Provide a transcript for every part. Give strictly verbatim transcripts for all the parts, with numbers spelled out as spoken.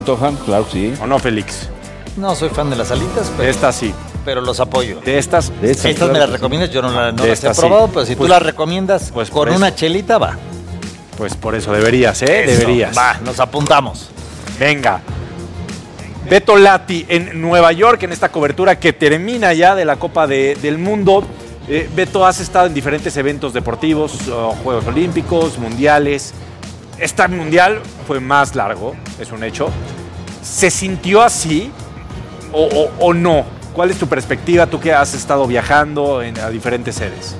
Tojan, claro, sí. ¿O no, Félix? No soy fan de las alitas, pero, De estas sí. pero los apoyo. De estas. De estas, Estas claro me las que sí. recomiendas, yo no, la, no De las he estas sí. probado, pero si Pues- tú las recomiendas pues con por una eso. chelita, va. Pues por eso deberías, ¿eh? Eso, Deberías. Va, nos apuntamos. Venga. Beto Lati en Nueva York, en esta cobertura que termina ya de la Copa de- del Mundo. Eh, Beto, has estado en diferentes eventos deportivos, oh, Juegos Olímpicos, mundiales. Este mundial fue más largo, es un hecho. ¿Se sintió así o, o- o no? ¿Cuál es tu perspectiva, tú que has estado viajando en, a diferentes sedes?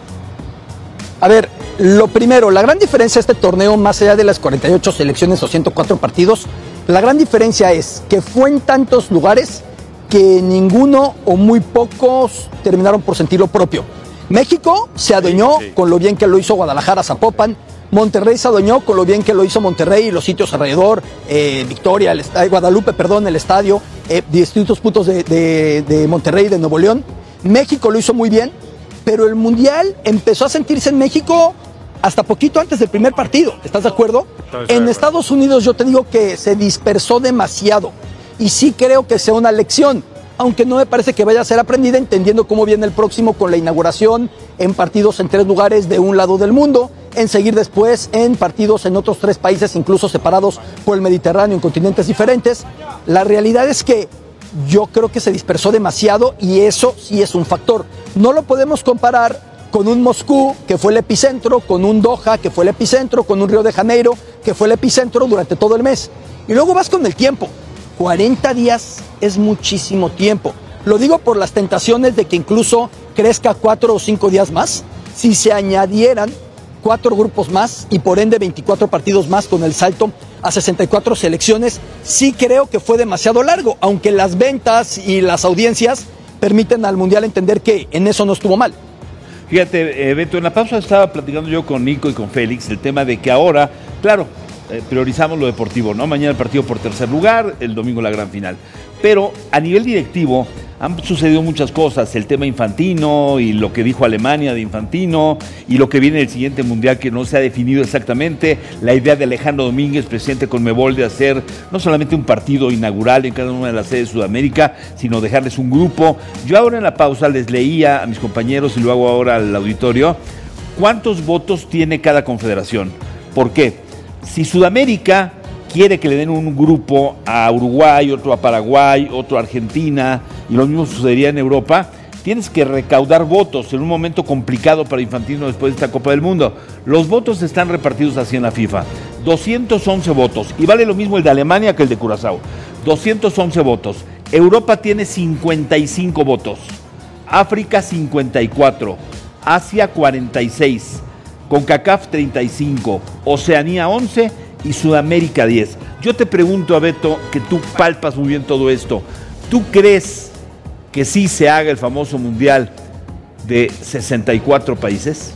A ver, lo primero, la gran diferencia de este torneo, más allá de las cuarenta y ocho selecciones o ciento cuatro partidos, la gran diferencia es que fue en tantos lugares que ninguno o muy pocos terminaron por sentir lo propio. México se adueñó Sí, sí. con lo bien que lo hizo Guadalajara, Zapopan. Monterrey se adueñó con lo bien que lo hizo Monterrey y los sitios alrededor, eh, Victoria, el estadio, Guadalupe, perdón, el estadio, eh, distintos puntos de, de, de Monterrey y de Nuevo León. México lo hizo muy bien, pero el Mundial empezó a sentirse en México hasta poquito antes del primer partido, ¿estás de acuerdo? Estoy de En acuerdo. Estados Unidos yo te digo que se dispersó demasiado y sí creo que sea una lección, aunque no me parece que vaya a ser aprendida, entendiendo cómo viene el próximo con la inauguración en partidos en tres lugares de un lado del mundo, en seguir después en partidos en otros tres países, incluso separados por el Mediterráneo, en continentes diferentes. La realidad es que yo creo que se dispersó demasiado y eso sí es un factor. No lo podemos comparar con un Moscú, que fue el epicentro, con un Doha, que fue el epicentro, con un Río de Janeiro, que fue el epicentro durante todo el mes. Y luego vas con el tiempo. cuarenta días es muchísimo tiempo. Lo digo por las tentaciones de que incluso crezca cuatro o cinco días más. Si se añadieran cuatro grupos más y por ende veinticuatro partidos más con el salto a sesenta y cuatro selecciones, sí creo que fue demasiado largo, aunque las ventas y las audiencias permiten al Mundial entender que en eso no estuvo mal. Fíjate, eh, Beto, en la pausa estaba platicando yo con Nico y con Félix el tema de que ahora, claro, eh, priorizamos lo deportivo, ¿no? Mañana el partido por tercer lugar, el domingo la gran final. Pero a nivel directivo han sucedido muchas cosas, el tema Infantino y lo que dijo Alemania de Infantino y lo que viene del siguiente mundial que no se ha definido exactamente, la idea de Alejandro Domínguez, presidente de Conmebol, de hacer no solamente un partido inaugural en cada una de las sedes de Sudamérica, sino dejarles un grupo. Yo ahora en la pausa les leía a mis compañeros y lo hago ahora al auditorio, ¿cuántos votos tiene cada confederación? ¿Por qué? Si Sudamérica quiere que le den un grupo a Uruguay, otro a Paraguay, otro a Argentina, y lo mismo sucedería en Europa, tienes que recaudar votos en un momento complicado para Infantino después de esta Copa del Mundo. Los votos están repartidos así en la FIFA. doscientos once votos, y vale lo mismo el de Alemania que el de Curazao. doscientos once votos. Europa tiene cincuenta y cinco votos. África cincuenta y cuatro. Asia cuarenta y seis. CONCACAF treinta y cinco. Oceanía once. Y Sudamérica diez. Yo te pregunto a Beto, que tú palpas muy bien todo esto, ¿tú crees que sí se haga el famoso mundial de sesenta y cuatro países?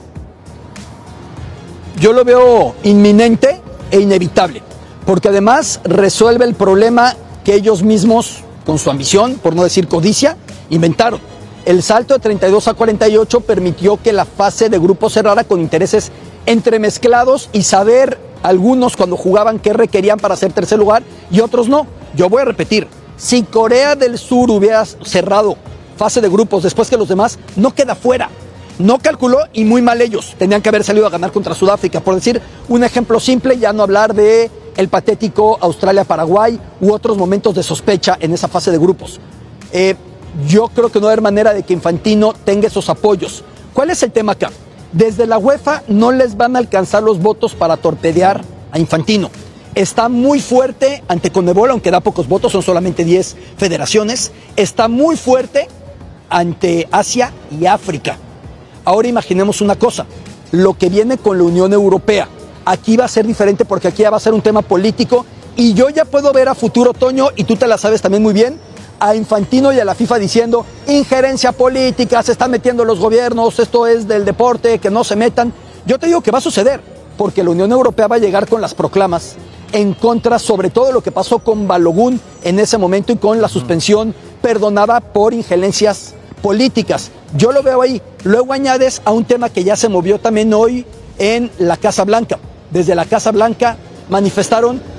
Yo lo veo inminente e inevitable, porque además resuelve el problema que ellos mismos, con su ambición, por no decir codicia, inventaron. El salto de treinta y dos a cuarenta y ocho permitió que la fase de grupo cerrara con intereses entremezclados y saber algunos cuando jugaban qué requerían para ser tercer lugar y otros no. Yo voy a repetir, si Corea del Sur hubiera cerrado fase de grupos después que los demás, no queda fuera. No calculó y muy mal ellos. Tenían que haber salido a ganar contra Sudáfrica. Por decir un ejemplo simple, ya no hablar de el patético Australia-Paraguay u otros momentos de sospecha en esa fase de grupos. Eh, yo creo que no va a haber manera de que Infantino tenga esos apoyos. ¿Cuál es el tema acá? Desde la UEFA no les van a alcanzar los votos para torpedear a Infantino. Está muy fuerte ante Conmebol, aunque da pocos votos, son solamente diez federaciones. Está muy fuerte ante Asia y África. Ahora imaginemos una cosa, lo que viene con la Unión Europea. Aquí va a ser diferente porque aquí ya va a ser un tema político y yo ya puedo ver a futuro, Toño, y tú te la sabes también muy bien, a Infantino y a la FIFA diciendo injerencia política, se están metiendo los gobiernos, esto es del deporte, que no se metan. Yo te digo que va a suceder, porque la Unión Europea va a llegar con las proclamas en contra, sobre todo lo que pasó con Balogun en ese momento y con la suspensión perdonada por injerencias políticas. Yo lo veo ahí. Luego añades a un tema que ya se movió también hoy en la Casa Blanca. Desde la Casa Blanca manifestaron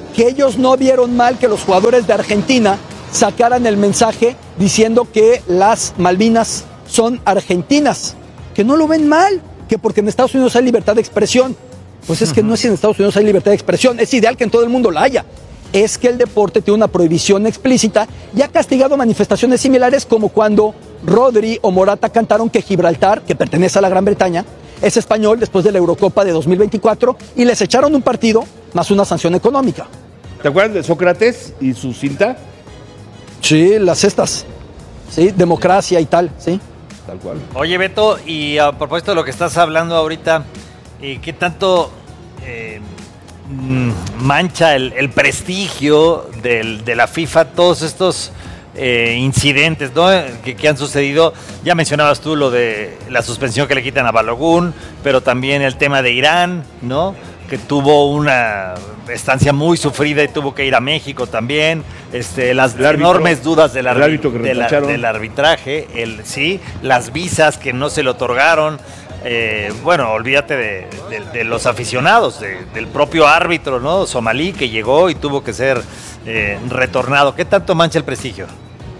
que ellos no vieron mal que los jugadores de Argentina sacaran el mensaje diciendo que las Malvinas son argentinas, que no lo ven mal, que porque en Estados Unidos hay libertad de expresión. Pues es que no es que en Estados Unidos hay libertad de expresión, es ideal que en todo el mundo la haya. Es que el deporte tiene una prohibición explícita y ha castigado manifestaciones similares, como cuando Rodri o Morata cantaron que Gibraltar, que pertenece a la Gran Bretaña, es español después de la Eurocopa de dos mil veinticuatro y les echaron un partido más una sanción económica. ¿Te acuerdas de Sócrates y su cinta? Sí, las estas, sí, democracia y tal, sí. Tal cual. Oye, Beto, y a propósito de lo que estás hablando ahorita, eh, ¿qué tanto eh, mancha el, el prestigio del, de la FIFA todos estos eh, incidentes, ¿no? que, que han sucedido? Ya mencionabas tú lo de la suspensión que le quitan a Balogun, pero también el tema de Irán, ¿no? que tuvo una estancia muy sufrida y tuvo que ir a México también, este, las árbitro, enormes dudas del, arbi de la, del arbitraje, el, sí, las visas que no se le otorgaron, eh, bueno, olvídate de, de, de los aficionados, de, del propio árbitro, ¿no? somalí, que llegó y tuvo que ser eh, retornado. ¿Qué tanto mancha el prestigio?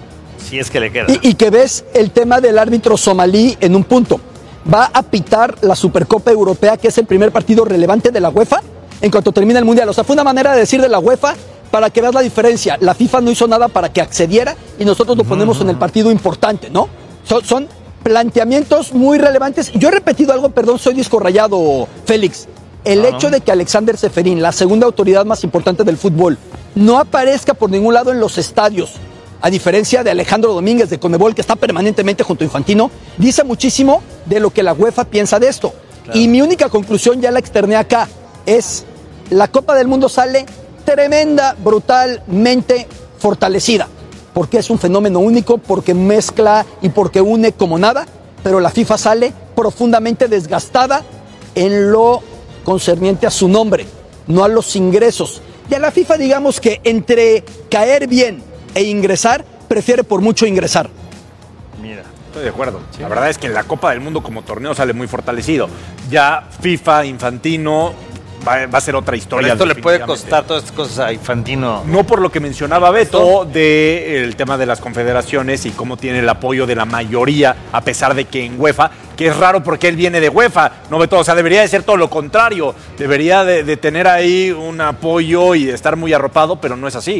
Si es que le queda. Y, y que ves el tema del árbitro somalí en un punto. Va a pitar la Supercopa Europea, que es el primer partido relevante de la UEFA, en cuanto termine el Mundial. O sea, fue una manera de decir de la UEFA para que veas la diferencia. La FIFA no hizo nada para que accediera y nosotros lo ponemos uh-huh. en el partido importante, ¿no? Son, son planteamientos muy relevantes. Yo he repetido algo, perdón, soy disco rayado, Félix. El uh-huh. hecho de que Alexander Ceferín, la segunda autoridad más importante del fútbol, no aparezca por ningún lado en los estadios, a diferencia de Alejandro Domínguez de Conmebol, que está permanentemente junto a Infantino, dice muchísimo de lo que la UEFA piensa de esto. Claro. Y mi única conclusión, ya la externé acá, es la Copa del Mundo sale tremenda, brutalmente fortalecida, porque es un fenómeno único, porque mezcla y porque une como nada, pero la FIFA sale profundamente desgastada en lo concerniente a su nombre, no a los ingresos. Y a la FIFA, digamos que entre caer bien e ingresar, prefiere por mucho ingresar. Mira, estoy de acuerdo. Sí. La verdad es que en la Copa del Mundo como torneo sale muy fortalecido. Ya FIFA, Infantino, va, va a ser otra historia. Pero esto le puede costar todas estas cosas a Infantino. No por lo que mencionaba Beto del tema de las confederaciones y cómo tiene el apoyo de la mayoría, a pesar de que en UEFA, que es raro porque él viene de UEFA, no Beto, o sea, debería de ser todo lo contrario. Debería de, de tener ahí un apoyo y de estar muy arropado, pero no es así.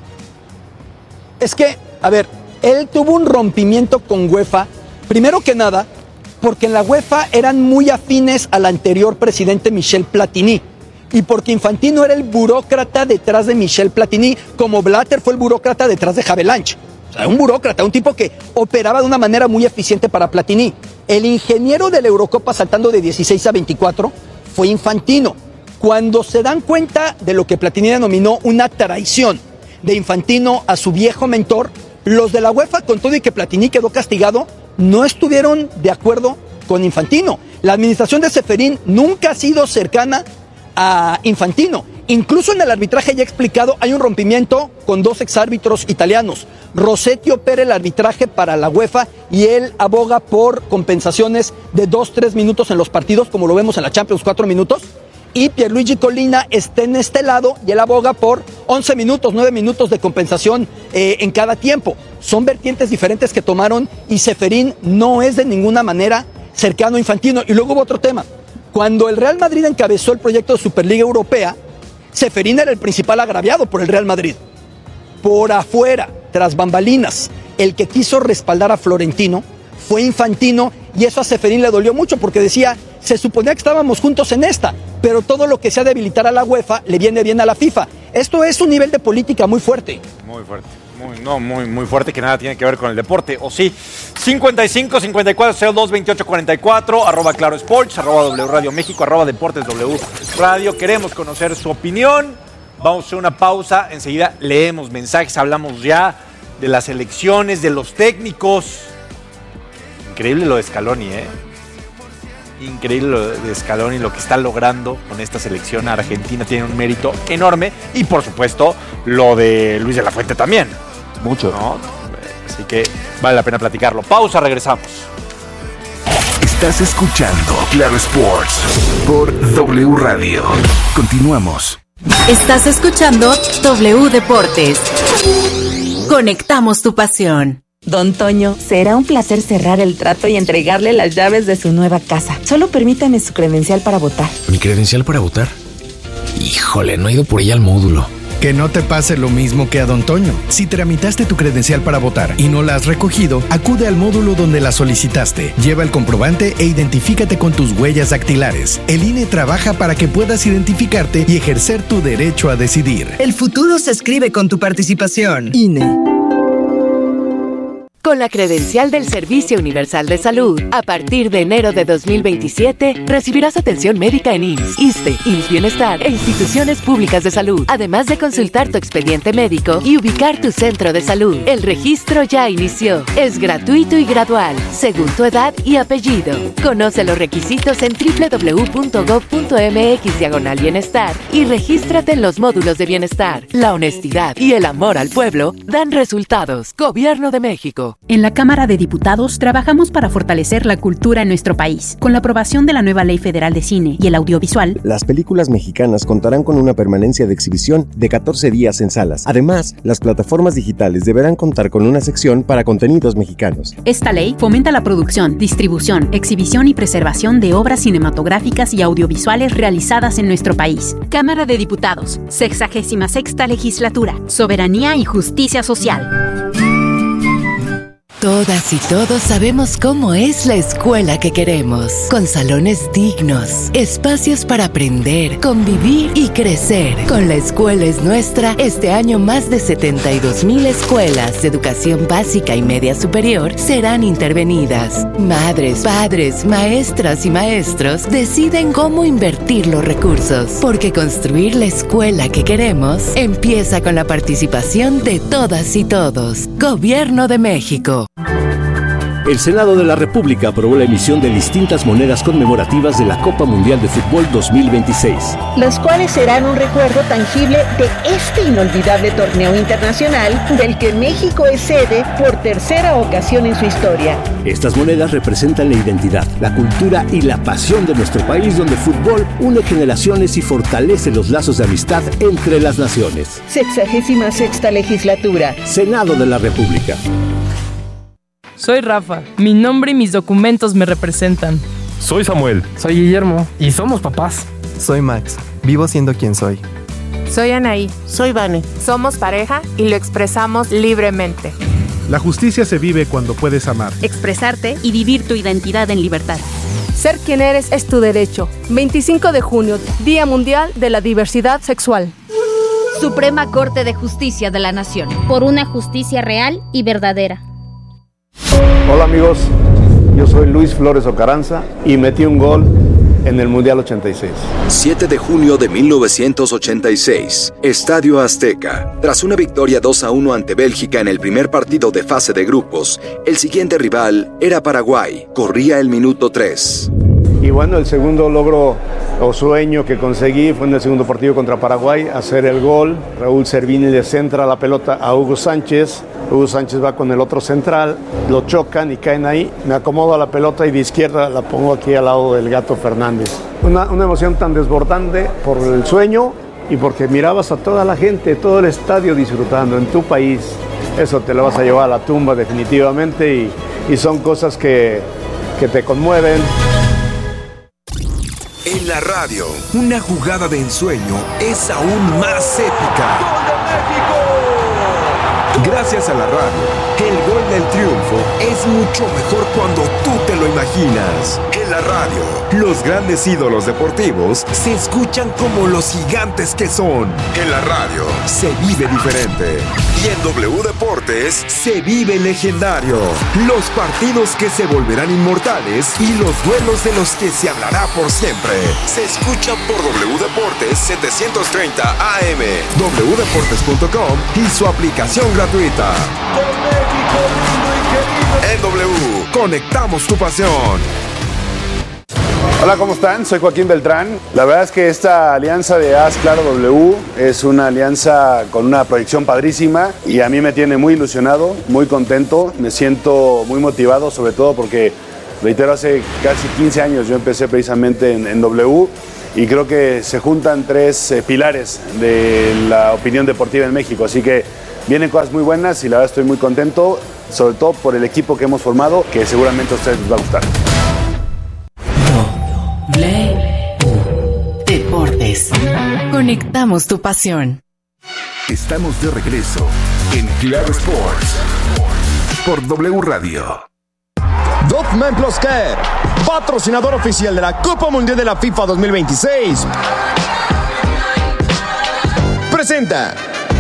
Es que, a ver, él tuvo un rompimiento con UEFA, primero que nada, porque en la UEFA eran muy afines al anterior presidente Michel Platini, y porque Infantino era el burócrata detrás de Michel Platini, como Blatter fue el burócrata detrás de Havelange. O sea, un burócrata, un tipo que operaba de una manera muy eficiente para Platini. El ingeniero de la Eurocopa saltando de dieciséis a veinticuatro fue Infantino. Cuando se dan cuenta de lo que Platini denominó una traición de Infantino a su viejo mentor, los de la UEFA, con todo y que Platini quedó castigado, no estuvieron de acuerdo con Infantino. La administración de Ceferín nunca ha sido cercana a Infantino. Incluso en el arbitraje ya explicado, hay un rompimiento con dos exárbitros italianos. Rossetti opera el arbitraje para la UEFA y él aboga por compensaciones de dos, tres minutos en los partidos, como lo vemos en la Champions, cuatro minutos. Y Pierluigi Collina está en este lado y él aboga por once minutos, nueve minutos de compensación eh, en cada tiempo. Son vertientes diferentes que tomaron y Ceferín no es de ninguna manera cercano a Infantino. Y luego hubo otro tema. Cuando el Real Madrid encabezó el proyecto de Superliga Europea, Ceferín era el principal agraviado por el Real Madrid. Por afuera, tras bambalinas, el que quiso respaldar a Florentino fue Infantino, y eso a Ceferín le dolió mucho porque decía, se suponía que estábamos juntos en esta, pero todo lo que sea debilitar a la UEFA le viene bien a la FIFA. Esto es un nivel de política muy fuerte. Muy fuerte, muy, no, muy, muy fuerte, que nada tiene que ver con el deporte, ¿o sí? cincuenta y cinco, cincuenta y cuatro, cero dos, veintiocho, cuarenta y cuatro, arroba Claro Sports, arroba W Radio México, arroba Deportes W Radio. Queremos conocer su opinión. Vamos a hacer una pausa, enseguida leemos mensajes, hablamos ya de las elecciones, de los técnicos. Increíble lo de Scaloni, ¿eh? Increíble lo de Scaloni, lo que está logrando con esta selección argentina, tiene un mérito enorme. Y por supuesto, lo de Luis de la Fuente también. Mucho. ¿No? Así que vale la pena platicarlo. Pausa, regresamos. Estás escuchando Claro Sports por W Radio. Continuamos. Estás escuchando W Deportes. Conectamos tu pasión. Don Toño, será un placer cerrar el trato y entregarle las llaves de su nueva casa. Solo permítame su credencial para votar. ¿Mi credencial para votar? Híjole, no he ido por ella al módulo. Que no te pase lo mismo que a Don Toño. Si tramitaste tu credencial para votar y no la has recogido, acude al módulo donde la solicitaste. Lleva el comprobante e identifícate con tus huellas dactilares. El I N E trabaja para que puedas identificarte y ejercer tu derecho a decidir. El futuro se escribe con tu participación. I N E. Con la credencial del Servicio Universal de Salud, a partir de enero de dos mil veintisiete, recibirás atención médica en I M S S, ISSSTE, I M S S Bienestar e instituciones públicas de salud, además de consultar tu expediente médico y ubicar tu centro de salud. El registro ya inició. Es gratuito y gradual, según tu edad y apellido. Conoce los requisitos en doble u doble u doble u punto gob punto eme equis diagonal bienestar y regístrate en los módulos de bienestar. La honestidad y el amor al pueblo dan resultados. Gobierno de México. En la Cámara de Diputados trabajamos para fortalecer la cultura en nuestro país. Con la aprobación de la nueva Ley Federal de Cine y el Audiovisual, las películas mexicanas contarán con una permanencia de exhibición de catorce días en salas. Además, las plataformas digitales deberán contar con una sección para contenidos mexicanos. Esta ley fomenta la producción, distribución, exhibición y preservación de obras cinematográficas y audiovisuales realizadas en nuestro país. Cámara de Diputados, sexagésima sexta legislatura, soberanía y justicia social. Todas y todos sabemos cómo es la escuela que queremos, con salones dignos, espacios para aprender, convivir y crecer. Con La Escuela es Nuestra, este año más de setenta y dos mil escuelas de educación básica y media superior serán intervenidas. Madres, padres, maestras y maestros deciden cómo invertir los recursos, porque construir la escuela que queremos empieza con la participación de todas y todos. Gobierno de México. El Senado de la República aprobó la emisión de distintas monedas conmemorativas de la Copa Mundial de Fútbol dos mil veintiséis. Las cuales serán un recuerdo tangible de este inolvidable torneo internacional del que México es sede por tercera ocasión en su historia. Estas monedas representan la identidad, la cultura y la pasión de nuestro país, donde el fútbol une generaciones y fortalece los lazos de amistad entre las naciones. Sexagésima sexta legislatura. Senado de la República. Soy Rafa, mi nombre y mis documentos me representan. Soy Samuel. Soy Guillermo y somos papás. Soy Max, vivo siendo quien soy. Soy Anaí. Soy Vane. Somos pareja y lo expresamos libremente. La justicia se vive cuando puedes amar, expresarte y vivir tu identidad en libertad. Ser quien eres es tu derecho. veinticinco de junio, Día Mundial de la Diversidad Sexual. Suprema Corte de Justicia de la Nación. Por una justicia real y verdadera. Hola amigos, yo soy Luis Flores Ocaranza y metí un gol en el Mundial ochenta y seis. siete de junio de mil novecientos ochenta y seis, Estadio Azteca. Tras una victoria dos a uno ante Bélgica en el primer partido de fase de grupos, el siguiente rival era Paraguay. Corría el minuto tres. Y bueno, el segundo logro o sueño que conseguí fue en el segundo partido contra Paraguay, hacer el gol. Raúl Servini le centra la pelota a Hugo Sánchez. Hugo Sánchez va con el otro central, lo chocan y caen ahí. Me acomodo a la pelota y de izquierda la pongo aquí al lado del Gato Fernández. Una, una emoción tan desbordante por el sueño y porque mirabas a toda la gente, todo el estadio disfrutando en tu país. Eso te lo vas a llevar a la tumba definitivamente y, y son cosas que, que te conmueven. En la radio, una jugada de ensueño es aún más épica. ¡Gol de México! Gracias a la radio, el gol del triunfo es mucho mejor cuando tú te lo imaginas. En la radio, los grandes ídolos deportivos se escuchan como los gigantes que son. En la radio, se vive diferente. Y en W Deportes, se vive legendario. Los partidos que se volverán inmortales y los duelos de los que se hablará por siempre. Se escuchan por W Deportes setecientos treinta A M, doble u deportes punto com y su aplicación gratuita. Con México lindo y querido. En W, conectamos tu pasión. Hola, ¿cómo están? Soy Joaquín Beltrán. La verdad es que esta alianza de Haz Claro W es una alianza con una proyección padrísima y a mí me tiene muy ilusionado, muy contento, me siento muy motivado, sobre todo porque, reitero, hace casi quince años yo empecé precisamente en, en W y creo que se juntan tres eh, pilares de la opinión deportiva en México, así que vienen cosas muy buenas y la verdad estoy muy contento, sobre todo por el equipo que hemos formado, que seguramente a ustedes les va a gustar. Deportes. Conectamos tu pasión. Estamos de regreso en Claro Sports por W Radio. Document Plus Care, patrocinador oficial de la Copa Mundial de la FIFA dos mil veintiséis, presenta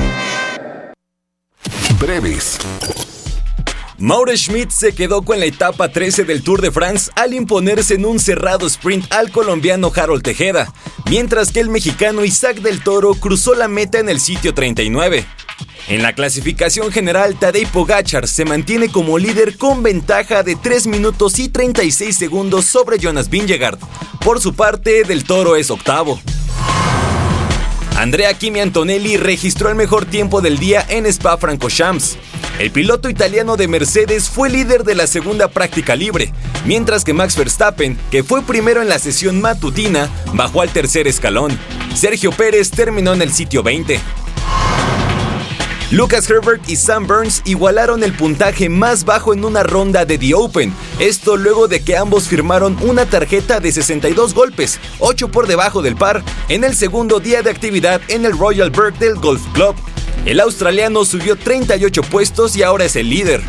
Breves. Mauro Schmid se quedó con la etapa trece del Tour de France al imponerse en un cerrado sprint al colombiano Harold Tejeda, mientras que el mexicano Isaac del Toro cruzó la meta en el sitio treinta y nueve. En la clasificación general, Tadej Pogačar se mantiene como líder con ventaja de tres minutos y treinta y seis segundos sobre Jonas Vingegaard. Por su parte, Del Toro es octavo. Andrea Kimi Antonelli registró el mejor tiempo del día en Spa-Francorchamps. El piloto italiano de Mercedes fue líder de la segunda práctica libre, mientras que Max Verstappen, que fue primero en la sesión matutina, bajó al tercer escalón. Sergio Pérez terminó en el sitio veinte. Lucas Herbert y Sam Burns igualaron el puntaje más bajo en una ronda de The Open, esto luego de que ambos firmaron una tarjeta de sesenta y dos golpes, ocho por debajo del par, en el segundo día de actividad en el Royal Birkdale Golf Club. El australiano subió treinta y ocho puestos y ahora es el líder.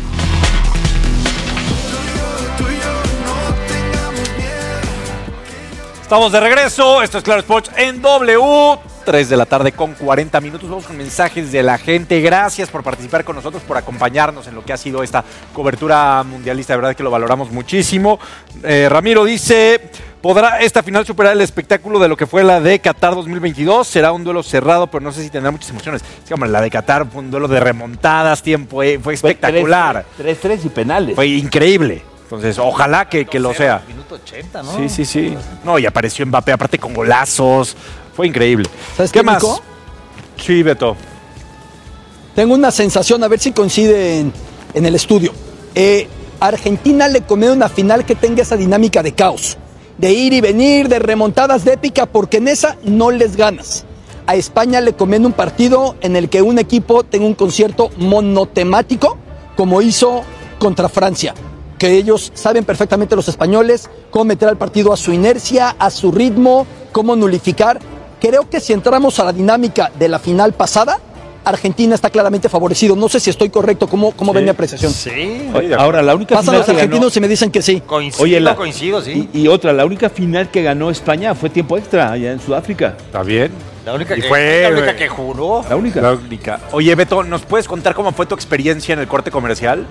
Estamos de regreso, esto es Claro Sports en W. tres de la tarde con cuarenta minutos. Vamos con mensajes de la gente. Gracias por participar con nosotros, por acompañarnos en lo que ha sido esta cobertura mundialista. De verdad que lo valoramos muchísimo. Eh, Ramiro dice: ¿podrá esta final superar el espectáculo de lo que fue la de Qatar dos mil veintidós? Será un duelo cerrado, pero no sé si tendrá muchas emociones. Es que, hombre, la de Qatar fue un duelo de remontadas, tiempo, eh, fue espectacular. tres tres y penales. Fue increíble. Entonces, ojalá que, que lo sea. Minuto ochenta, ¿no? Sí, sí, sí. No, y apareció Mbappé, aparte con golazos. Fue increíble. ¿Sabes qué, qué más? Nico? Sí, Beto. Tengo una sensación, a ver si coincide en, en el estudio. Eh, Argentina le conviene una final que tenga esa dinámica de caos, de ir y venir, de remontadas de épica, porque en esa no les ganas. A España le conviene un partido en el que un equipo tenga un concierto monotemático, como hizo contra Francia, que ellos saben perfectamente, los españoles, cómo meter al partido a su inercia, a su ritmo, cómo nulificar. Creo que si entramos a la dinámica de la final pasada, Argentina está claramente favorecido. No sé si estoy correcto. ¿Cómo, cómo sí, ven mi apreciación? Sí. Oye, ahora, la única Pasan final los argentinos ganó... y me dicen que sí. Coincido, Oye, la... coincido, sí. Y, y otra, la única final que ganó España fue tiempo extra allá en Sudáfrica. Está bien. La única, y que, fue, la única que juró. La única. La única. Oye, Beto, ¿nos puedes contar cómo fue tu experiencia en el corte comercial?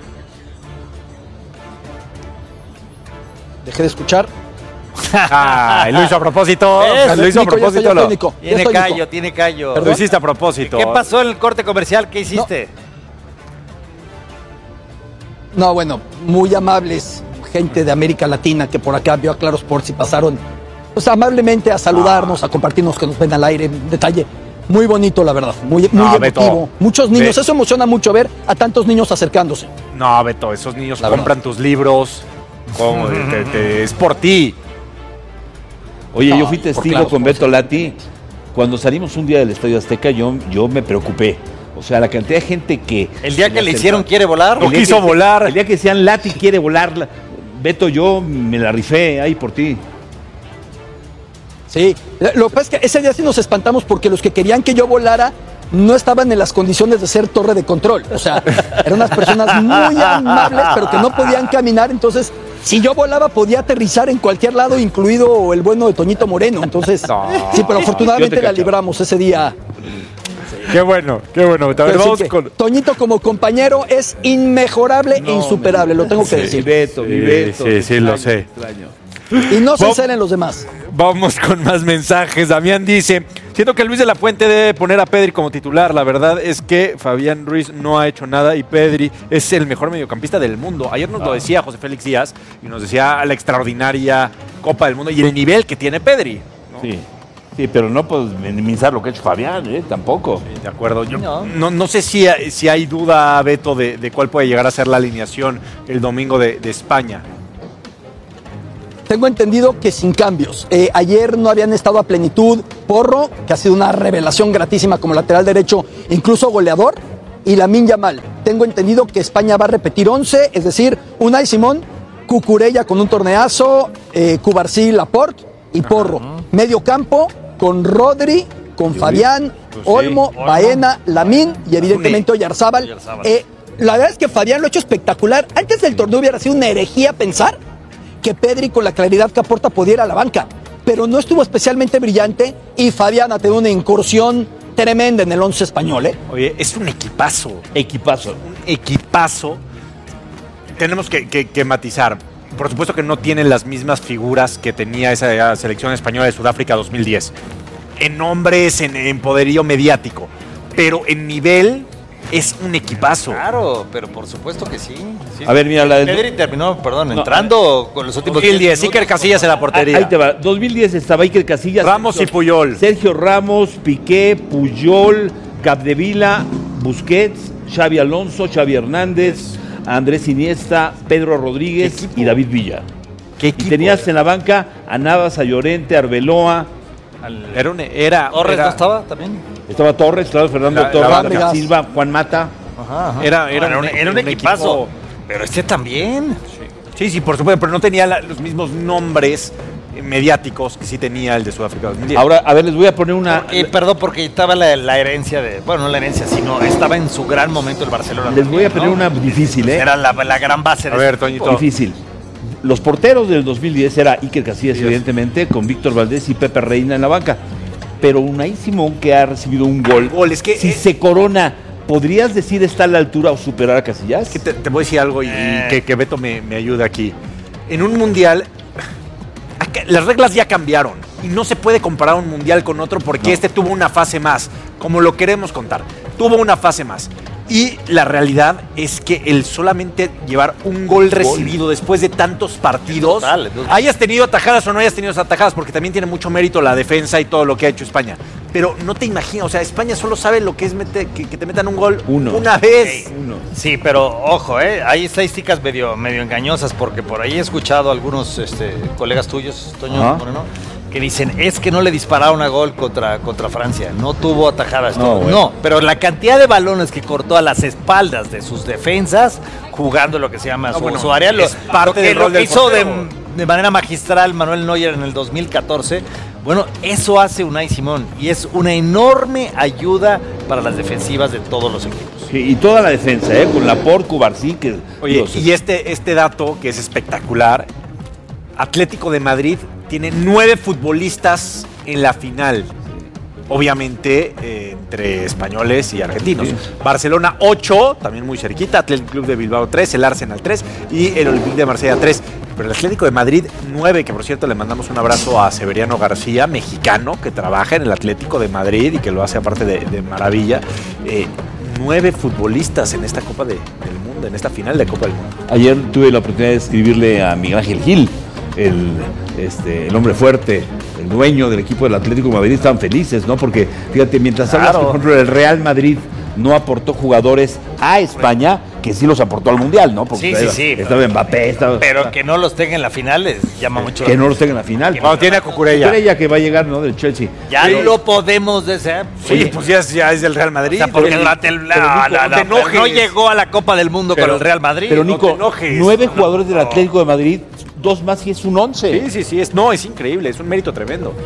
Dejé de escuchar. Ah, lo hizo a propósito. Lo hizo a Nico, propósito. ya estoy, Lo... Nico. Tiene estoy, callo, Nico. tiene callo. Lo hiciste a propósito. ¿Qué pasó en el corte comercial? ¿Qué hiciste? No, no bueno, muy amables, gente de América Latina que por acá vio a Claro Sports y pasaron pues, amablemente a saludarnos, ah. a compartirnos que nos ven al aire. Un detalle muy bonito, la verdad. Muy, muy no, emotivo. Beto, Muchos niños. Beto. Eso emociona mucho ver a tantos niños acercándose. No, Beto, esos niños la compran verdad. tus libros. Como, te, te, es por ti. Oye, no, yo fui testigo claro, con Beto Lati. Cuando salimos un día del Estadio Azteca, yo, yo me preocupé. O sea, la cantidad de gente que... El día que le hicieron quiere volar. No quiso que, volar. El día que decían Lati quiere volar. Beto, yo me la rifé ahí por ti. Sí, lo que pasa es que ese día sí nos espantamos porque los que querían que yo volara no estaban en las condiciones de ser torre de control. O sea, eran unas personas muy amables, pero que no podían caminar. Entonces, si yo volaba, podía aterrizar en cualquier lado, incluido el bueno de Toñito Moreno. Entonces, no, sí, pero afortunadamente la libramos ese día. Qué bueno, qué bueno. A ver, vamos con... Toñito como compañero es inmejorable no, e insuperable, lo tengo que sí, decir. Mi Beto, mi Beto. Sí, sí, sí, lo sé. Extraño. Y no se encelen los demás. Vamos con más mensajes. Damián dice: siento que Luis de la Fuente debe poner a Pedri como titular. La verdad es que Fabián Ruiz no ha hecho nada y Pedri es el mejor mediocampista del mundo. Ayer nos ah. lo decía José Félix Díaz y nos decía la extraordinaria Copa del Mundo y el nivel que tiene Pedri, ¿no? Sí. Sí, pero no puedes minimizar lo que ha hecho Fabián, ¿eh? Tampoco. Sí, de acuerdo. Yo no, no, no sé si, si hay duda, Beto, de, de cuál puede llegar a ser la alineación el domingo de, de España. tengo entendido que sin cambios. Eh, ayer no habían estado a plenitud Porro, que ha sido una revelación gratísima como lateral derecho, incluso goleador, y Lamine Yamal. Tengo entendido que España va a repetir once, es decir, Unai Simón, Cucurella con un torneazo, eh, Cubarsí, Laporte y Porro. Ajá. Medio campo con Rodri, con sí, Fabián, pues sí. Olmo, Olmo, Baena, Lamine y evidentemente Oyarzábal. Oyarzábal. Eh, la verdad es que Fabián lo ha hecho espectacular. Antes del torneo hubiera sido una herejía pensar que Pedri, con la claridad que aporta, pudiera ir a la banca, pero no estuvo especialmente brillante y Fabián ha tenido una incursión tremenda en el once español, ¿eh? Oye, es un equipazo. Equipazo. Un equipazo. Tenemos que, que, que matizar. Por supuesto que no tienen las mismas figuras que tenía esa selección española de Sudáfrica dos mil diez. En nombres, en, en poderío mediático. Pero en nivel es un equipazo. Claro, pero por supuesto que sí. sí a ver, mira, la de... Pedri terminó, perdón, no, entrando con los últimos dos mil diez, Iker Casillas en la portería. Ahí te va. dos mil diez estaba Iker Casillas, Ramos y Puyol. Sergio Ramos, Piqué, Puyol, Capdevila, Busquets, Xavi Alonso, Xavi Hernández, Andrés Iniesta, Pedro Rodríguez y David Villa. ¿Qué equipo? Y tenías en la banca a Navas, a Llorente, a Arbeloa. Era, un, era ¿Torres era, no estaba también? Estaba Torres, claro, Fernando la, Torres, la Silva, Juan Mata. Ajá, ajá. Era, era, era, un, era un, un equipazo. Equipo, pero este también. Sí, sí, sí, por supuesto, pero no tenía la, los mismos nombres mediáticos que sí tenía el de Sudáfrica dos mil diez. Ahora, a ver, les voy a poner una... Porque, perdón, porque estaba la, la herencia de... Bueno, no la herencia, sino estaba en su gran momento el Barcelona. Les voy a poner ¿no? una difícil, ¿eh? Era la, la gran base de... A ver, Toñito. Difícil. Los porteros del dos mil diez era Iker Casillas, sí, evidentemente, con Víctor Valdés y Pepe Reina en la banca. Pero Unai Simón, que ha recibido un gol, gol es que, si eh, se corona, ¿podrías decir está a la altura o superar a Casillas? Que te, te voy a decir algo y, eh. y que, que Beto me, me ayude aquí. En un mundial, las reglas ya cambiaron y no se puede comparar un mundial con otro porque no. este tuvo una fase más, como lo queremos contar. Tuvo una fase más. Y la realidad es que el solamente llevar un gol recibido después de tantos partidos, total, total. hayas tenido atajadas o no hayas tenido atajadas, porque también tiene mucho mérito la defensa y todo lo que ha hecho España. Pero no te imaginas, o sea, España solo sabe lo que es mete, que, que te metan un gol Uno. una vez. Sí, Uno. sí, pero ojo, ¿eh? hay estadísticas medio, medio engañosas, porque por ahí he escuchado a algunos este, colegas tuyos, Toño Moreno, que dicen, es que no le dispararon a gol contra, contra Francia, no tuvo atajadas. No, todo. no, pero la cantidad de balones que cortó a las espaldas de sus defensas, jugando lo que se llama no, su, bueno, su área, lo, parte lo que, del lo que hizo de, de manera magistral Manuel Neuer en el dos mil catorce, bueno, eso hace Unai Simón, y es una enorme ayuda para las defensivas de todos los equipos. Sí, y toda la defensa, ¿eh? Con Laporte, Cubarsí, que... Oye, los... y este, este dato que es espectacular, Atlético de Madrid tiene nueve futbolistas en la final. Obviamente eh, entre españoles y argentinos. Sí. Barcelona ocho, también muy cerquita. Atlético Club de Bilbao tres, el Arsenal tres y el Olympique de Marsella tres. Pero el Atlético de Madrid nueve, que por cierto le mandamos un abrazo a Severiano García, mexicano, que trabaja en el Atlético de Madrid y que lo hace aparte de, de maravilla. Eh, nueve futbolistas en esta Copa de, del Mundo, en esta final de Copa del Mundo. Ayer tuve la oportunidad de escribirle a Miguel Ángel Gil, el, este, el hombre fuerte, el dueño del equipo del Atlético de Madrid. Estaban felices, ¿no? Porque, fíjate, mientras claro. hablas, por ejemplo, el Real Madrid no aportó jugadores a España, que sí los aportó al Mundial, ¿no? Porque sí, sí, sí. Estaba Mbappé, estaba... Pero que no los tenga en la final les llama mucho. Que no los tenga en la final. Cuando tiene a Cucurella. Cucurella que va a llegar, ¿no? Del Chelsea. Ya sí. lo podemos desear. Sí, Oye, pues ya, ya es del Real Madrid. O sea, porque el, el, el, la, la, la, no, no llegó a la Copa del Mundo pero, con el Real Madrid. Pero Nico, no nueve jugadores del Atlético de Madrid, dos más y es un once. Sí, sí, sí. Es, no, es increíble, es un mérito tremendo.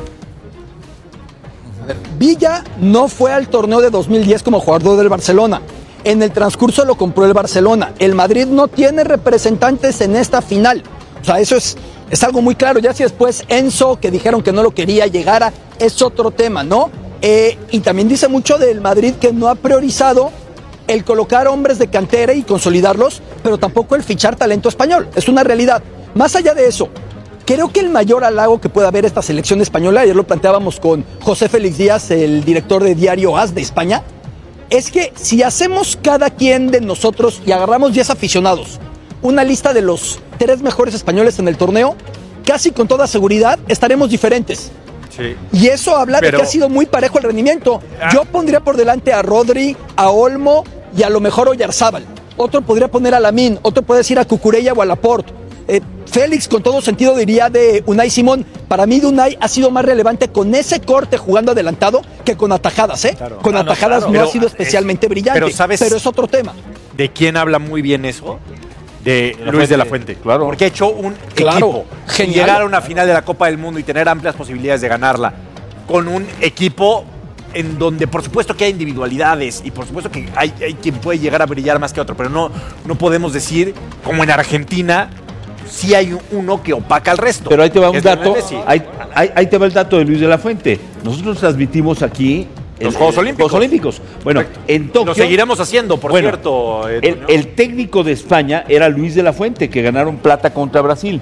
Villa no fue al torneo de dos mil diez como jugador del Barcelona. En el transcurso lo compró el Barcelona. El Madrid no tiene representantes en esta final. O sea, eso es, es algo muy claro. Ya si después Enzo, que dijeron que no lo quería, llegara, es otro tema, ¿no? Eh, y también dice mucho del Madrid que no ha priorizado el colocar hombres de cantera y consolidarlos, pero tampoco el fichar talento español. Es una realidad. Más allá de eso, creo que el mayor halago que puede haber esta selección española, ayer lo planteábamos con José Félix Díaz, el director de Diario A S de España, es que si hacemos cada quien de nosotros y agarramos diez aficionados, una lista de los tres mejores españoles en el torneo, casi con toda seguridad estaremos diferentes. Sí. Y eso habla Pero... de que ha sido muy parejo el rendimiento. Ah. Yo pondría por delante a Rodri, a Olmo y a lo mejor Oyarzábal. Otro podría poner a Lamine, otro puede decir a Cucurella o a Laporte. Eh, Félix, con todo sentido, diría de Unai Simón. Para mí, de Unai ha sido más relevante con ese corte jugando adelantado que con atajadas, ¿eh? Claro. Con ah, atajadas no, claro. no pero, ha sido especialmente es, brillante, pero, ¿sabes pero es otro tema. ¿De quién habla muy bien eso? De, de Luis Fuente. de la Fuente, claro. Porque ha hecho un claro. equipo. Genial. Llegar a una final de la Copa del Mundo y tener amplias posibilidades de ganarla con un equipo en donde por supuesto que hay individualidades y por supuesto que hay, hay quien puede llegar a brillar más que otro, pero no, no podemos decir, como en Argentina, sí hay uno que opaca al resto. Pero ahí te va un dato, ahí, ahí, ahí te va el dato de Luis de la Fuente. Nosotros transmitimos aquí los el, Juegos el, Olímpicos. Juegos Olímpicos. Bueno, Perfecto. en Tokio... Lo seguiremos haciendo, por bueno, cierto. Eh, el, el técnico de España era Luis de la Fuente, que ganaron plata contra Brasil.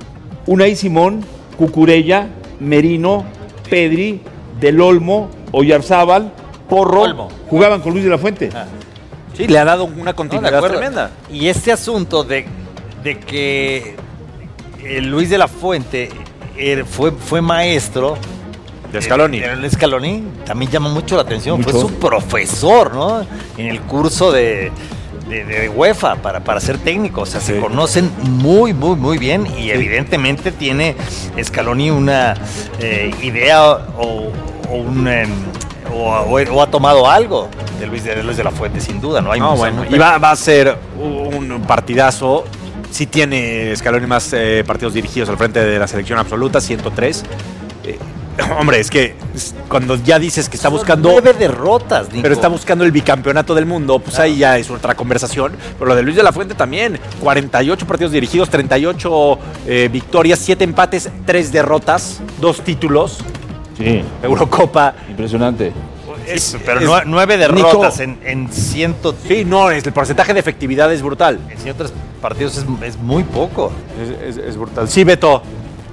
Unai Simón, Cucurella, Merino, Pedri, Del Olmo, Oyarzábal, Porro, Olmo. jugaban con Luis de la Fuente. Ah. Sí, le ha dado una continuidad no, tremenda. Y este asunto de, de que eh, Luis de la Fuente eh, fue, fue maestro de Scaloni. Eh, el Scaloni también llama mucho la atención. Mucho. Fue su profesor, ¿no? En el curso de, de, de UEFA para, para ser técnico. O sea, sí. se conocen muy, muy, muy bien. Y sí. evidentemente tiene Scaloni una eh, idea o, o un... Eh, O, o, o ha tomado algo de Luis de, Luis de la Fuente, sin duda, ¿no? Hay no, bueno, y va, va a ser un partidazo. Sí tiene Scaloni más eh, partidos dirigidos al frente de la selección absoluta, ciento tres. Eh, hombre, es que cuando ya dices que está Son buscando... nueve derrotas, Nico. Pero está buscando el bicampeonato del mundo, pues claro. ahí ya es otra conversación. Pero lo de Luis de la Fuente también, cuarenta y ocho partidos dirigidos, treinta y ocho eh, victorias, siete empates, tres derrotas, dos títulos. Sí. Eurocopa. Impresionante. Es, pero es, nueve derrotas Nico, en, en ciento... Sí, no, es, el porcentaje de efectividad es brutal. En ciento tres partidos es, es muy poco. Es, es, es brutal. Sí, Beto.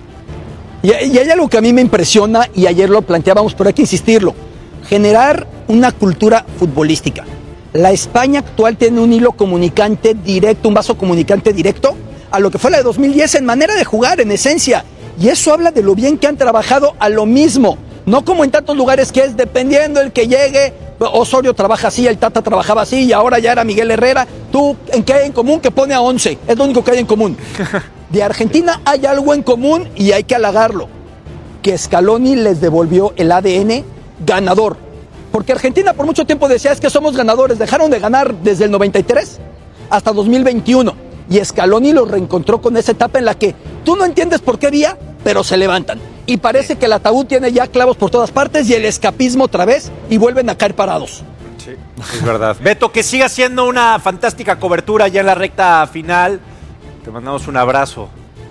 Y, y hay algo que a mí me impresiona, y ayer lo planteábamos, pero hay que insistirlo. Generar una cultura futbolística. La España actual tiene un hilo comunicante directo, un vaso comunicante directo a lo que fue la de dos mil diez en manera de jugar, en esencia. Y eso habla de lo bien que han trabajado a lo mismo. No como en tantos lugares que es dependiendo el que llegue. Osorio trabaja así, el Tata trabajaba así y ahora ya era Miguel Herrera. ¿Tú en qué hay en común? Que pone a once. Es lo único que hay en común. De Argentina hay algo en común y hay que halagarlo. Que Scaloni les devolvió el A D N ganador. Porque Argentina por mucho tiempo decía es que somos ganadores. Dejaron de ganar desde el noventa y tres hasta dos mil veintiuno. Y Scaloni los reencontró con esa etapa en la que tú no entiendes por qué día, pero se levantan. Y parece sí. que el ataúd tiene ya clavos por todas partes y el escapismo otra vez y vuelven a caer parados. Sí, es verdad. Beto, que siga siendo una fantástica cobertura ya en la recta final. Te mandamos un abrazo.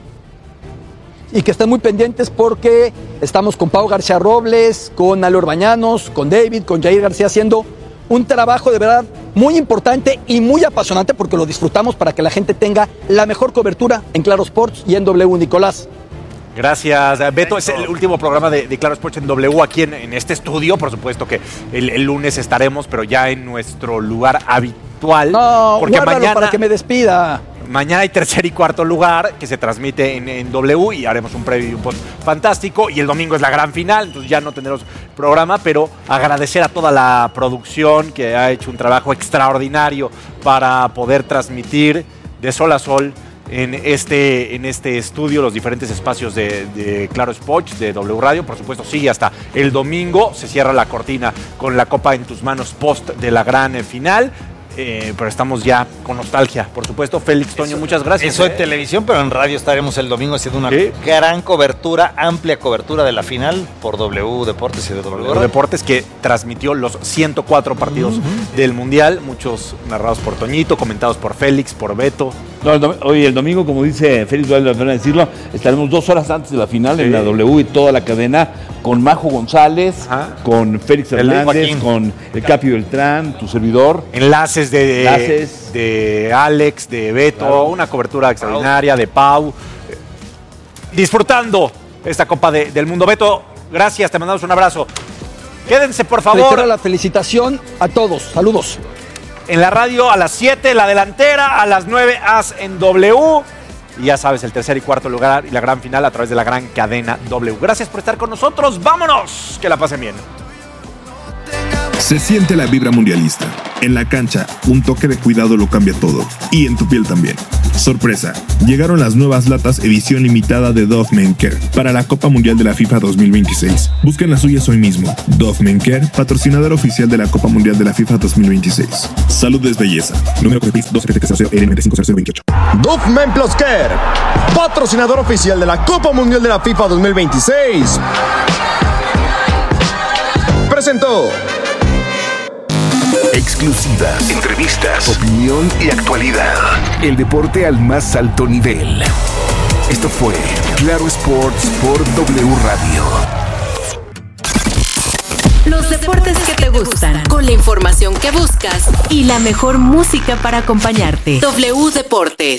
Y que estén muy pendientes porque estamos con Pau García Robles, con Ale Orbañanos, con David, con Jair García haciendo un trabajo de verdad muy importante y muy apasionante porque lo disfrutamos para que la gente tenga la mejor cobertura en Claro Sports y en W, Nicolás. Gracias, Beto. Es el último programa de, de Claro Sports en W aquí en, en este estudio. Por supuesto que el, el lunes estaremos, pero ya en nuestro lugar habitual. No, porque mañana para que me despida. Mañana hay tercer y cuarto lugar que se transmite en, en W y haremos un previo y un post fantástico. Y el domingo es la gran final, entonces ya no tendremos programa, pero agradecer a toda la producción que ha hecho un trabajo extraordinario para poder transmitir de sol a sol en este, en este estudio los diferentes espacios de, de Claro Sports, de W Radio. Por supuesto, sigue hasta el domingo. Se cierra la cortina con la copa en tus manos post de la gran final. Eh, pero estamos ya con nostalgia, por supuesto. Félix, Toño, eso, muchas gracias. Eso eh. en televisión, pero en radio estaremos el domingo haciendo una ¿Sí? gran cobertura, amplia cobertura de la final por W Deportes y de W W Deportes, que transmitió los ciento cuatro partidos uh-huh. del Mundial, muchos narrados por Toñito, comentados por Félix, por Beto. No, el dom- hoy el domingo, como dice Félix, vale la pena decirlo, estaremos dos horas antes de la final sí. en la W y toda la cadena con Majo González, Ajá. con Félix Hernández, con el Capi Beltrán, tu servidor. Enlaces de, Enlaces. de Alex, de Beto, claro. Una cobertura extraordinaria Pau. de Pau. Disfrutando esta Copa de, del Mundo. Beto, gracias, te mandamos un abrazo. Quédense, por favor. Reitero la felicitación a todos. Saludos. En la radio a las siete, la delantera, a las nueve, As en W. Y ya sabes, el tercer y cuarto lugar y la gran final a través de la gran cadena W. Gracias por estar con nosotros. ¡Vámonos! Que la pasen bien. Se siente la vibra mundialista. En la cancha, un toque de cuidado lo cambia todo. Y en tu piel también. Sorpresa, llegaron las nuevas latas edición limitada de Dove Men Care para la Copa Mundial de la FIFA dos mil veintiséis. Busquen las suyas hoy mismo. Dove Men Care, patrocinador oficial de la Copa Mundial de la FIFA dos mil veintiséis. Salud es belleza. Número de dos siete cero cero L nueve cinco cero cero veintiocho. Dove Men Plus Care, patrocinador oficial de la Copa Mundial de la FIFA dos mil veintiséis. Presentó. Exclusivas, entrevistas, opinión y actualidad. El deporte al más alto nivel. Esto fue Claro Sports por W Radio. Los deportes que te gustan, con la información que buscas y la mejor música para acompañarte. W Deportes.